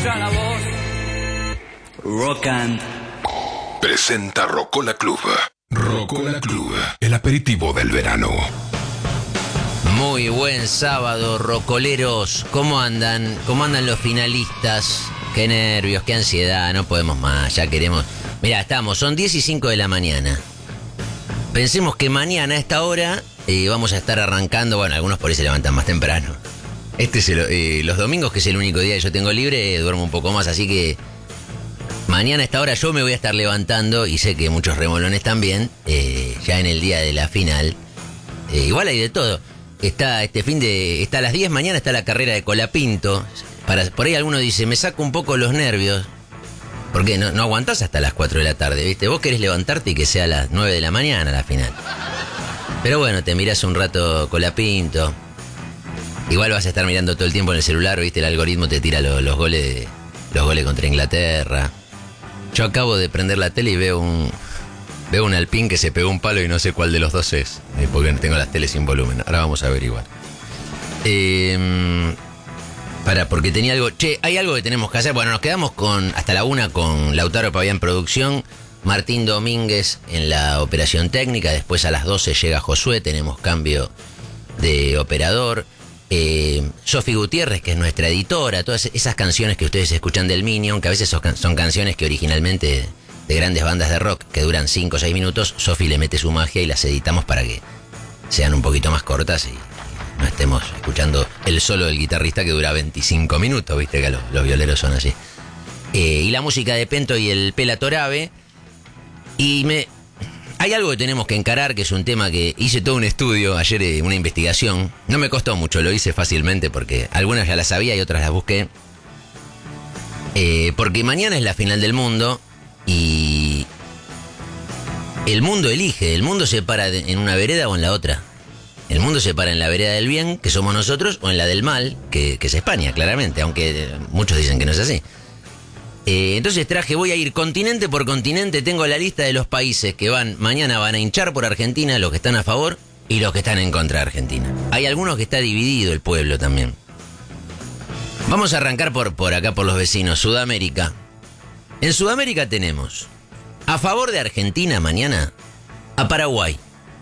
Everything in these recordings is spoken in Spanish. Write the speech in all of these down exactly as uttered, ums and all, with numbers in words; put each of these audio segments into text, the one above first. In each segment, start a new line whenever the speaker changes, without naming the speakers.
escucha la voz. Rock and
presenta Rocola Club. Rocola Club, el aperitivo del verano.
Muy buen sábado, rocoleros. ¿Cómo andan? ¿Cómo andan los finalistas? Qué nervios, qué ansiedad, no podemos más, ya queremos... Mirá, estamos, son diez y cinco de la mañana. Pensemos que mañana a esta hora eh, vamos a estar arrancando, bueno, algunos por ahí se levantan más temprano. Este es el, eh, los domingos, que es el único día que yo tengo libre, eh, duermo un poco más, así que... Mañana a esta hora yo me voy a estar levantando, y sé que muchos remolones también, eh, ya en el día de la final. Eh, igual hay de todo. Está este fin de... Está a las diez mañana, está la carrera de Colapinto. Para, por ahí alguno dice, me saco un poco los nervios. Porque no, no aguantás hasta las cuatro de la tarde, ¿viste? Vos querés levantarte y que sea a las nueve de la mañana la final. Pero bueno, te mirás un rato Colapinto. Igual vas a estar mirando todo el tiempo en el celular, ¿viste? El algoritmo te tira los, los goles los goles contra Inglaterra. Yo acabo de prender la tele y veo un... Veo un Alpine que se pegó un palo y no sé cuál de los dos es. Eh, porque tengo las teles sin volumen. Ahora vamos a averiguar. Eh... Para, porque tenía algo... Che, hay algo que tenemos que hacer. Bueno, nos quedamos con hasta la una con Lautaro Pavía en producción, Martín Domínguez en la operación técnica. Después a las doce llega Josué, tenemos cambio de operador. Eh, Sofi Gutiérrez, que es nuestra editora. Todas esas canciones que ustedes escuchan del Minion, que a veces son, son canciones que originalmente de grandes bandas de rock, que duran cinco o seis minutos, Sofi le mete su magia y las editamos para que sean un poquito más cortas y... no estemos escuchando el solo del guitarrista que dura veinticinco minutos, viste que los, los violeros son así. Eh, y la música de Pento y el Pela Torabe. Y me... Hay algo que tenemos que encarar, que es un tema que hice todo un estudio ayer, eh, una investigación. No me costó mucho, lo hice fácilmente porque algunas ya las sabía y otras las busqué. Eh, porque mañana es la final del mundo y... el mundo elige, el mundo se para en una vereda o en la otra. El mundo se para en la vereda del bien, que somos nosotros, o en la del mal, que, que es España, claramente, aunque muchos dicen que no es así. Eh, entonces traje, voy a ir continente por continente, tengo la lista de los países que van, mañana van a hinchar por Argentina, los que están a favor y los que están en contra de Argentina. Hay algunos que está dividido el pueblo también. Vamos a arrancar por, por acá, por los vecinos, Sudamérica. En Sudamérica tenemos, a favor de Argentina mañana, a Paraguay.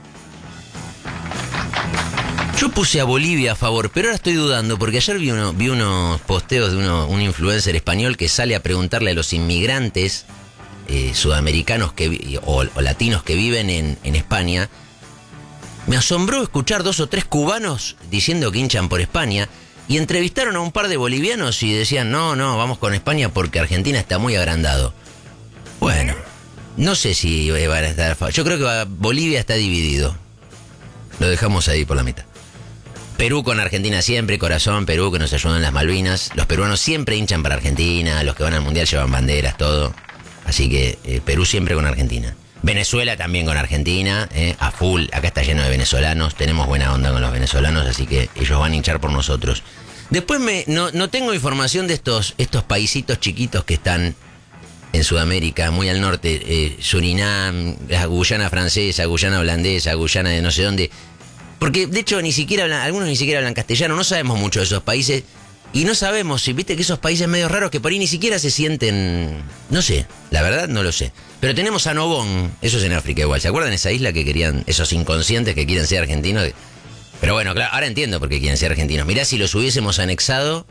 Yo puse a Bolivia a favor, pero ahora estoy dudando porque ayer vi, uno, vi unos posteos de uno, un influencer español que sale a preguntarle a los inmigrantes eh, sudamericanos que, o, o latinos que viven en, en España. Me asombró escuchar dos o tres cubanos diciendo que hinchan por España y entrevistaron a un par de bolivianos y decían, no, no, vamos con España porque Argentina está muy agrandado. Bueno, no sé si va a estar a favor. Yo creo que va, Bolivia está dividido. Lo dejamos ahí por la mitad. Perú con Argentina siempre, corazón, Perú que nos ayudan en las Malvinas. Los peruanos siempre hinchan para Argentina, los que van al Mundial llevan banderas, todo. Así que eh, Perú siempre con Argentina. Venezuela también con Argentina, eh, a full, acá está lleno de venezolanos, tenemos buena onda con los venezolanos, así que ellos van a hinchar por nosotros. Después me, no, no tengo información de estos, estos paisitos chiquitos que están en Sudamérica, muy al norte, eh, Surinam, la Guyana francesa, Guyana holandesa, Guyana de no sé dónde... Porque, de hecho, ni siquiera hablan, algunos ni siquiera hablan castellano, no sabemos mucho de esos países. Y no sabemos, si viste que esos países medio raros que por ahí ni siquiera se sienten... No sé, la verdad no lo sé. Pero tenemos a Nobón, eso es en África igual. ¿Se acuerdan esa isla que querían, esos inconscientes que quieren ser argentinos? Pero bueno, claro, ahora entiendo por qué quieren ser argentinos. Mirá, si los hubiésemos anexado,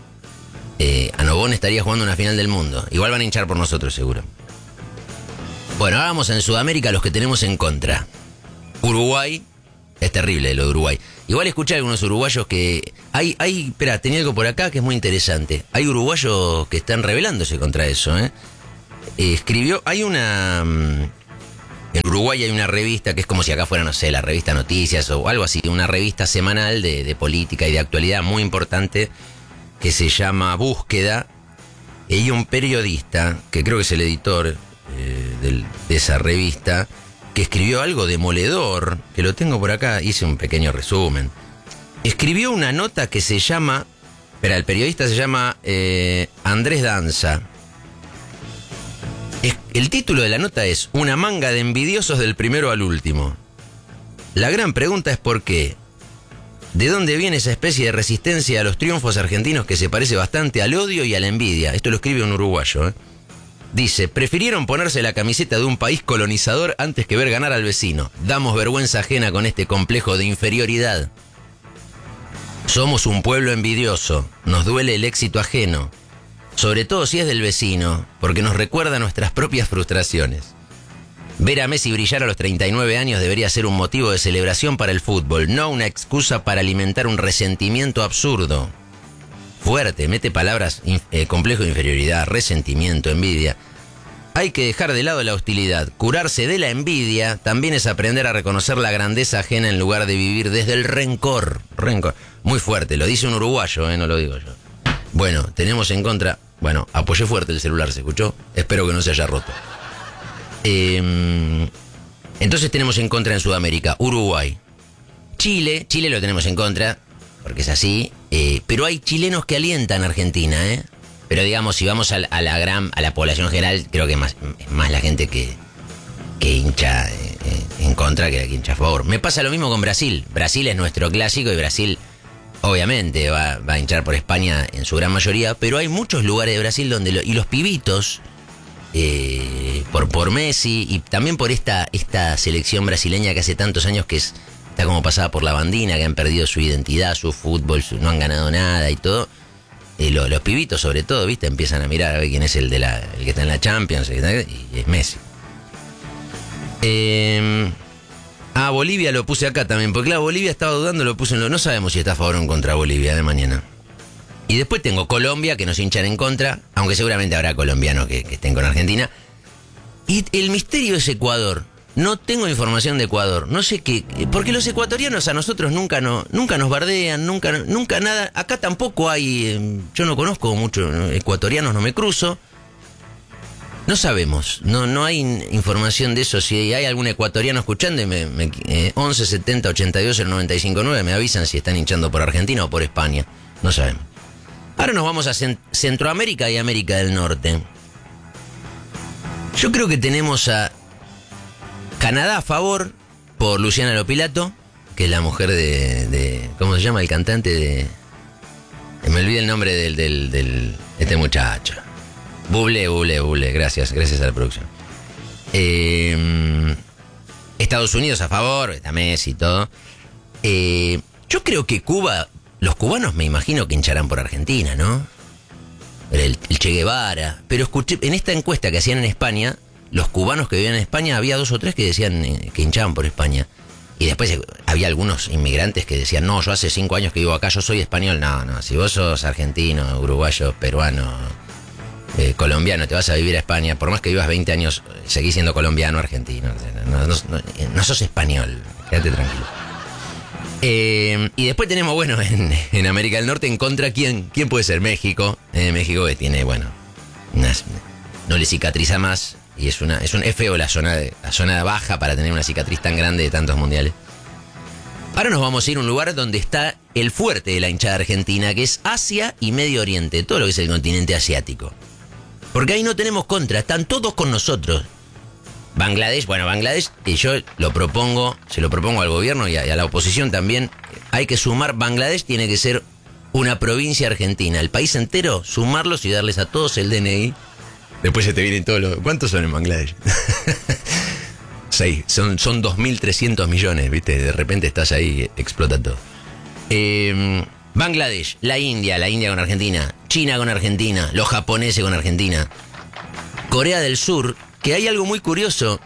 eh, a Nobón estaría jugando una final del mundo. Igual van a hinchar por nosotros, seguro. Bueno, ahora vamos en Sudamérica, los que tenemos en contra. Uruguay... Es terrible lo de Uruguay. Igual escuché a algunos uruguayos que... Hay, hay, espera, tenía algo por acá que es muy interesante. Hay uruguayos que están rebelándose contra eso, ¿eh? eh escribió, hay una... En Uruguay hay una revista que es como si acá fuera, no sé, la revista Noticias o algo así. Una revista semanal de, de política y de actualidad muy importante que se llama Búsqueda. Y hay un periodista, que creo que es el editor eh, del, de esa revista... que escribió algo demoledor, que lo tengo por acá, hice un pequeño resumen. Escribió una nota que se llama, espera, el periodista se llama eh, Andrés Danza. Es, el título de la nota es Una manga de envidiosos del primero al último. La gran pregunta es por qué ¿De dónde viene esa especie de resistencia a los triunfos argentinos que se parece bastante al odio y a la envidia? Esto lo escribe un uruguayo, ¿eh? Dice, prefirieron ponerse la camiseta de un país colonizador antes que ver ganar al vecino. Damos vergüenza ajena con este complejo de inferioridad. Somos un pueblo envidioso, nos duele el éxito ajeno, sobre todo si es del vecino, porque nos recuerda nuestras propias frustraciones. Ver a Messi brillar a los treinta y nueve años debería ser un motivo de celebración para el fútbol, no una excusa para alimentar un resentimiento absurdo. Fuerte, mete palabras, eh, complejo de inferioridad, resentimiento, envidia. Hay que dejar de lado la hostilidad. Curarse de la envidia también es aprender a reconocer la grandeza ajena en lugar de vivir desde el rencor. Rencor. Muy fuerte, lo dice un uruguayo, eh, no lo digo yo. Bueno, tenemos en contra... Bueno, apoyé fuerte el celular, ¿se escuchó? Espero que no se haya roto. Eh, entonces tenemos en contra en Sudamérica Uruguay. Chile, Chile lo tenemos en contra, porque es así, eh, pero hay chilenos que alientan a Argentina, ¿eh? Pero digamos, si vamos a la, a la gran, a la población general, creo que más, es más la gente que, que hincha eh, en contra que la que hincha a favor. Me pasa lo mismo con Brasil. Brasil es nuestro clásico y Brasil obviamente va, va a hinchar por España en su gran mayoría, pero hay muchos lugares de Brasil donde lo, y los pibitos eh, por por Messi y también por esta esta selección brasileña que hace tantos años que es, está como pasada por la bandina, que han perdido su identidad, su fútbol, su, no han ganado nada y todo. Eh, lo, los pibitos sobre todo, ¿viste? Empiezan a mirar a ver quién es el de la el que está en la Champions, y es Messi. Eh, ah, Bolivia lo puse acá también, porque claro, Bolivia estaba dudando, lo puse en lo... No sabemos si está a favor o en contra Bolivia de mañana. Y después tengo Colombia, que nos hinchan en contra, aunque seguramente habrá colombianos que, que estén con Argentina. Y el misterio es Ecuador. No tengo información de Ecuador. No sé qué... Porque los ecuatorianos a nosotros nunca, no, nunca nos bardean, nunca, nunca nada. Acá tampoco hay... Eh, yo no conozco muchos ecuatorianos, no me cruzo. No sabemos. No, no hay información de eso. Si hay algún ecuatoriano escuchando, me, me, eh, once setenta ochenta y dos noventa y cinco nueve me avisan si están hinchando por Argentina o por España. No sabemos. Ahora nos vamos a Cent- Centroamérica y América del Norte. Yo creo que tenemos a Canadá a favor por Luciana Lopilato, que es la mujer de, de ¿cómo se llama el cantante de? Me olvidé el nombre del, del, del este muchacho. Bublé, Bublé, Bublé, gracias, gracias a la producción. Eh, Estados Unidos a favor, está Messi y todo. Eh, yo creo que Cuba, los cubanos me imagino que hincharán por Argentina, ¿no? El, el Che Guevara. Pero escuché, en esta encuesta que hacían en España, los cubanos que vivían en España, había dos o tres que decían eh, que hinchaban por España. Y después eh, había algunos inmigrantes que decían, no, yo hace cinco años que vivo acá, yo soy español. No, no, si vos sos argentino, uruguayo, peruano, eh, colombiano, te vas a vivir a España, por más que vivas veinte años, seguís siendo colombiano, argentino. No, no, no, no sos español, quédate tranquilo. Eh, y después tenemos, bueno, en, en América del Norte, en contra, ¿quién, quién puede ser? México. Eh, México que tiene, bueno, una, no le cicatriza más. Y es una es un es feo la zona, de, la zona baja para tener una cicatriz tan grande de tantos mundiales. Ahora nos vamos a ir a un lugar donde está el fuerte de la hinchada argentina, que es Asia y Medio Oriente, todo lo que es el continente asiático. Porque ahí no tenemos contra, están todos con nosotros. Bangladesh, bueno, Bangladesh, que yo lo propongo, se lo propongo al gobierno y a, y a la oposición también, hay que sumar, Bangladesh tiene que ser una provincia argentina, el país entero, sumarlos y darles a todos el D N I. Después se te vienen todos los... ¿Cuántos son en Bangladesh? Seis, son, son dos mil trescientos millones, ¿viste? De repente estás ahí, explota todo. Eh, Bangladesh, la India, la India con Argentina, China con Argentina, los japoneses con Argentina, Corea del Sur, que hay algo muy curioso.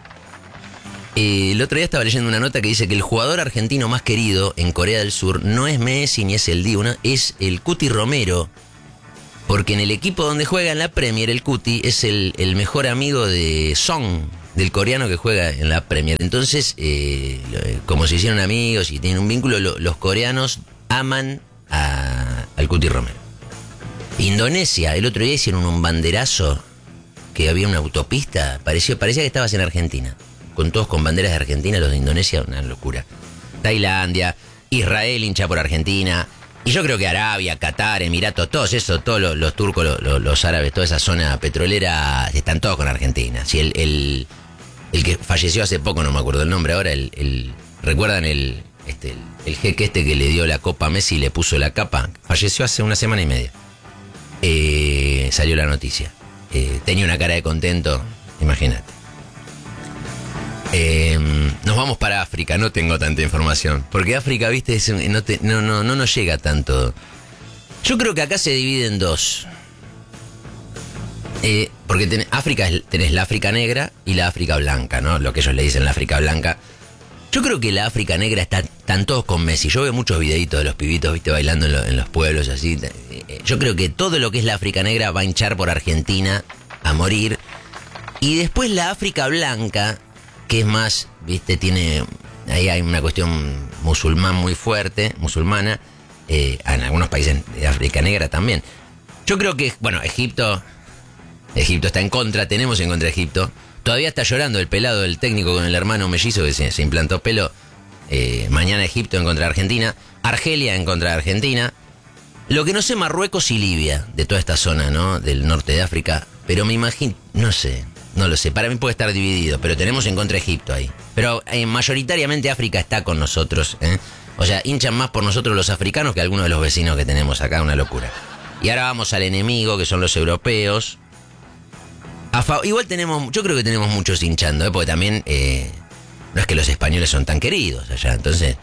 Eh, el otro día estaba leyendo una nota que dice que el jugador argentino más querido en Corea del Sur no es Messi ni es el Dibu, ¿no? Es el Cuti Romero. Porque en el equipo donde juega en la Premier, el Cuti es el, el mejor amigo de Song, del coreano que juega en la Premier. Entonces, eh, como se hicieron amigos y tienen un vínculo, lo, los coreanos aman a, al Cuti Romero. Indonesia, el otro día hicieron un banderazo, que había una autopista, pareció, parecía que estabas en Argentina, con todos con banderas de Argentina, los de Indonesia, una locura. Tailandia, Israel hincha por Argentina, y yo creo que Arabia, Qatar, Emiratos, todos esos, todos los, los turcos, los, los, los árabes, toda esa zona petrolera, están todos con Argentina. Si el, el, el que falleció hace poco, no me acuerdo el nombre ahora, el, el ¿recuerdan el, este, el, el jeque este que le dio la copa a Messi y le puso la capa, falleció hace una semana y media. Eh, salió la noticia. Eh, tenía una cara de contento, imagínate. Eh, nos vamos para África, no tengo tanta información. Porque África, viste, es, no, te, no, no, no nos llega tanto. Yo creo que acá se divide en dos. Eh, porque ten, África tenés la África negra y la África blanca, ¿no? Lo que ellos le dicen la África blanca. Yo creo que la África negra está, están todos con Messi. Yo veo muchos videitos de los pibitos, viste, bailando en, lo, en los pueblos, así. Yo creo que todo lo que es la África negra va a hinchar por Argentina a morir. Y después la África blanca, que es más, viste, tiene... Ahí hay una cuestión musulmán muy fuerte, musulmana, eh, en algunos países de África negra también. Yo creo que, bueno, Egipto... Egipto está en contra, tenemos en contra de Egipto. Todavía está llorando el pelado del técnico con el hermano mellizo que se, se implantó pelo. Eh, mañana Egipto en contra de Argentina. Argelia en contra de Argentina. Lo que no sé, Marruecos y Libia, de toda esta zona, ¿no? Del norte de África. Pero me imagino, no sé, no lo sé. Para mí puede estar dividido, pero tenemos en contra de Egipto ahí. Pero eh, mayoritariamente África está con nosotros, ¿eh? O sea, hinchan más por nosotros los africanos que algunos de los vecinos que tenemos acá, una locura. Y ahora vamos al enemigo, que son los europeos. A fa- Igual tenemos, yo creo que tenemos muchos hinchando, ¿eh? Porque también eh, no es que los españoles son tan queridos allá. Entonces,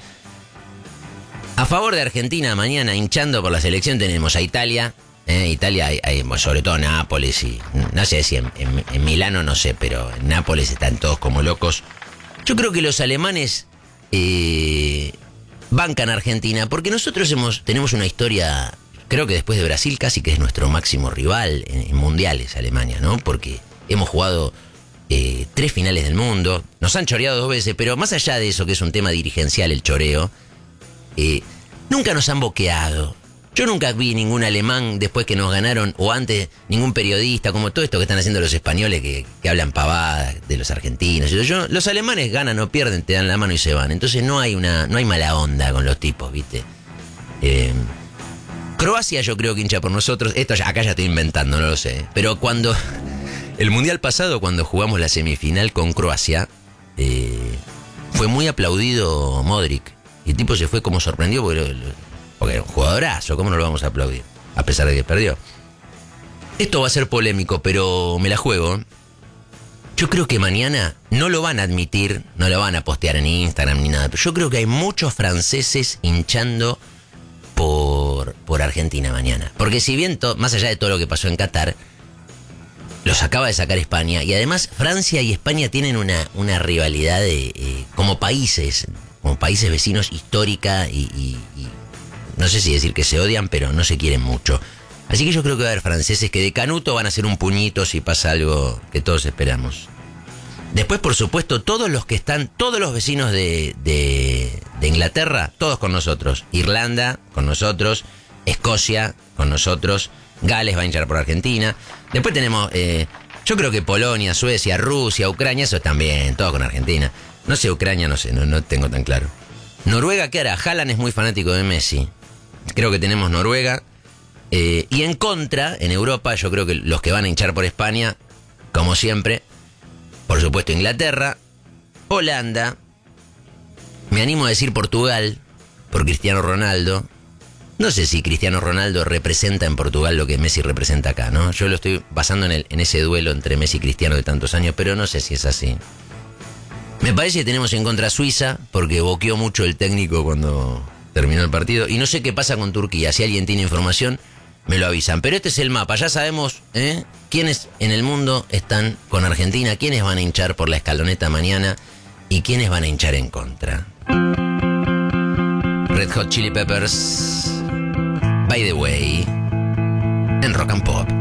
a favor de Argentina, mañana hinchando por la selección tenemos a Italia. ¿eh? Italia, hay, hay, sobre todo Nápoles y no sé si en, en, en Milano, no sé, pero en Nápoles están todos como locos. Yo creo que los alemanes eh, bancan a Argentina porque nosotros hemos tenemos una historia... Creo que después de Brasil casi que es nuestro máximo rival en, en mundiales, Alemania, ¿no? Porque hemos jugado eh, tres finales del mundo, nos han choreado dos veces, pero más allá de eso, que es un tema dirigencial, el choreo, eh, nunca nos han boqueado. Yo nunca vi ningún alemán después que nos ganaron, o antes ningún periodista, como todo esto que están haciendo los españoles que, que hablan pavadas de los argentinos. Yo, yo, los alemanes ganan o pierden, te dan la mano y se van. Entonces no hay una, no hay mala onda con los tipos, ¿viste? Eh... Croacia yo creo que hincha por nosotros. Esto ya, acá ya estoy inventando, no lo sé. Pero cuando... El mundial pasado, cuando jugamos la semifinal con Croacia, eh, fue muy aplaudido Modric. Y el tipo se fue como sorprendido porque, porque era un jugadorazo. ¿Cómo no lo vamos a aplaudir? A pesar de que perdió. Esto va a ser polémico, pero me la juego. Yo creo que mañana no lo van a admitir, no lo van a postear en Instagram ni nada. Pero yo creo que hay muchos franceses hinchando... Por, por Argentina mañana. Porque si bien, to, más allá de todo lo que pasó en Qatar, los acaba de sacar España. Y además Francia y España tienen una, una rivalidad de, eh, como países, como países vecinos histórica y, y, y no sé si decir que se odian, pero no se quieren mucho. Así que yo creo que va a haber franceses que de canuto van a hacer un puñito si pasa algo que todos esperamos. Después, por supuesto, todos los que están, todos los vecinos de, de, de Inglaterra, todos con nosotros. Irlanda, con nosotros. Escocia, con nosotros. Gales va a hinchar por Argentina. Después tenemos, eh, yo creo que Polonia, Suecia, Rusia, Ucrania, eso también, todo con Argentina. No sé, Ucrania, no sé, no, no tengo tan claro. Noruega, ¿qué hará? Haaland es muy fanático de Messi. Creo que tenemos Noruega. Eh, y en contra, en Europa, yo creo que los que van a hinchar por España, como siempre... Por supuesto Inglaterra, Holanda, me animo a decir Portugal, por Cristiano Ronaldo. No sé si Cristiano Ronaldo representa en Portugal lo que Messi representa acá, ¿no? Yo lo estoy basando en, el, en ese duelo entre Messi y Cristiano de tantos años, pero no sé si es así. Me parece que tenemos en contra a Suiza, porque boqueó mucho el técnico cuando terminó el partido. Y no sé qué pasa con Turquía, si alguien tiene información... Me lo avisan, pero este es el mapa, ya sabemos ¿eh? quiénes en el mundo están con Argentina, quiénes van a hinchar por la escaloneta mañana y quiénes van a hinchar en contra. Red Hot Chili Peppers, By the Way, en Rock and Pop.